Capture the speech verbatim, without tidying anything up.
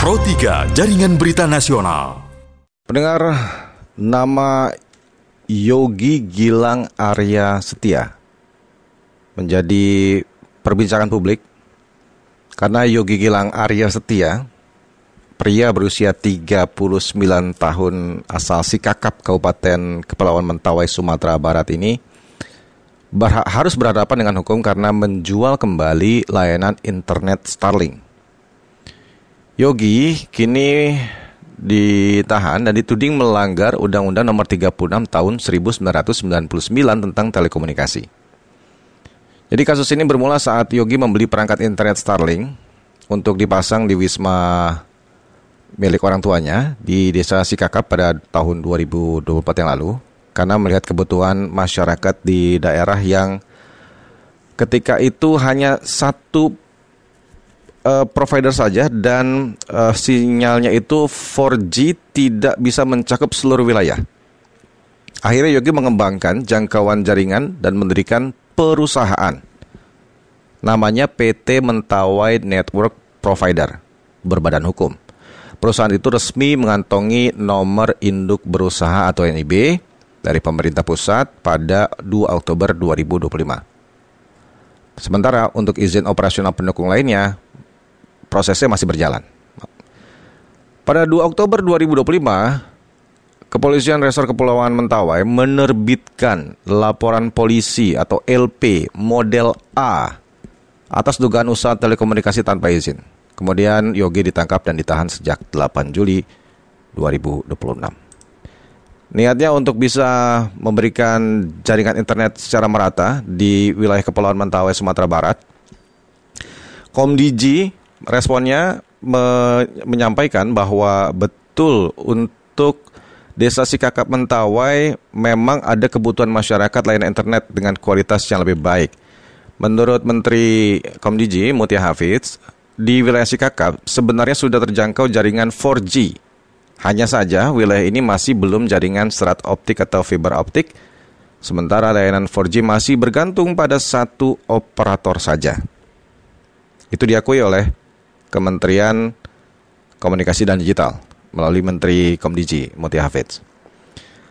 Pro tiga, Jaringan Berita Nasional. Pendengar, nama Yogi Gilang Arya Setia menjadi perbincangan publik karena Yogi Gilang Arya Setia, pria berusia tiga puluh sembilan tahun asal Sikakap, Kabupaten Kepulauan Mentawai, Sumatera Barat ini ber- harus berhadapan dengan hukum karena menjual kembali layanan internet Starlink. Yogi kini ditahan dan dituding melanggar Undang-Undang Nomor tiga puluh enam Tahun seribu sembilan ratus sembilan puluh sembilan tentang telekomunikasi. Jadi kasus ini bermula saat Yogi membeli perangkat internet Starlink untuk dipasang di wisma milik orang tuanya di Desa Sikakap pada tahun dua ribu dua puluh empat yang lalu, karena melihat kebutuhan masyarakat di daerah yang ketika itu hanya satu Uh, provider saja dan uh, sinyalnya itu empat G, tidak bisa mencakup seluruh wilayah. Akhirnya Yogi mengembangkan jangkauan jaringan dan mendirikan perusahaan namanya P T Mentawai Network Provider berbadan hukum. Perusahaan itu resmi mengantongi nomor induk berusaha atau N I B dari pemerintah pusat pada dua Oktober dua ribu dua puluh lima. Sementara untuk izin operasional pendukung lainnya, prosesnya masih berjalan. Pada dua Oktober dua ribu dua puluh lima, Kepolisian Resor Kepulauan Mentawai menerbitkan laporan polisi atau L P model A atas dugaan usaha telekomunikasi tanpa izin. Kemudian Yogi ditangkap dan ditahan sejak delapan Juli dua ribu dua puluh enam. Niatnya untuk bisa memberikan jaringan internet secara merata di wilayah Kepulauan Mentawai, Sumatera Barat. Komdiji responnya me- menyampaikan bahwa betul untuk Desa Sikakap Mentawai memang ada kebutuhan masyarakat layanan internet dengan kualitas yang lebih baik. Menurut Menteri Komdiji Mutia Hafidz, di wilayah Sikakap sebenarnya sudah terjangkau jaringan empat G. Hanya saja wilayah ini masih belum jaringan serat optik atau fiber optik, sementara layanan empat G masih bergantung pada satu operator saja. Itu diakui oleh Kementerian Komunikasi dan Digital melalui Menteri Komdiji Mutia Hafidz.